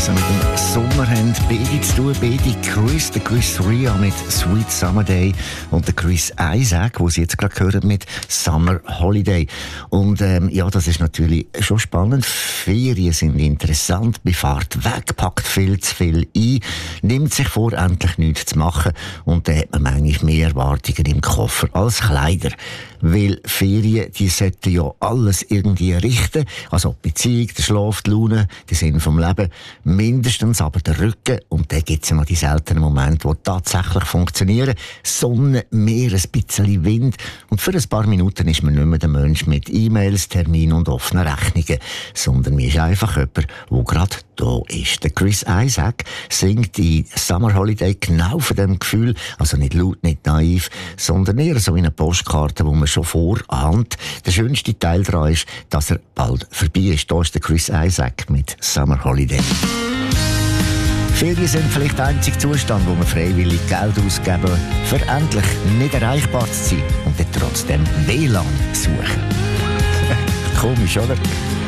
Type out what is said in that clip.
so mit dem Sommer haben beide zu tun. Beide Chris, der Chris Rea mit Sweet Summer Day und der Chris Isaak, wo Sie jetzt gerade hören, mit Summer Holiday. Und ja, das ist natürlich schon spannend. Ferien sind interessant, bei Fahrt weg, packt viel zu viel ein, nimmt sich vor, endlich nichts zu machen und dann hat man manchmal mehr Erwartungen im Koffer als Kleider. Weil Ferien, die sollten ja alles irgendwie richten, also die Beziehung, der Schlaf, die Laune, die Sinn vom Leben, mindestens aber der Rücken. Und dann gibt es ja noch die seltenen Momente, die tatsächlich funktionieren. Sonne, Meer, ein bisschen Wind. Und für ein paar Minuten ist man nicht mehr der Mensch mit E-Mails, Terminen und offenen Rechnungen, sondern man ist einfach jemand, der gerade da ist. Der Chris Isaak singt in Summer Holiday genau von dem Gefühl, also nicht laut, nicht naiv, sondern eher so wie eine Postkarte, wo man schon vorahnt. Der schönste Teil daran ist, dass er bald vorbei ist. Da ist der Chris Isaak mit Summer Holiday. Ferien sind vielleicht der einzige Zustand, wo man freiwillig Geld ausgeben, für endlich nicht erreichbar zu sein und dann trotzdem WLAN suchen. Komisch, oder?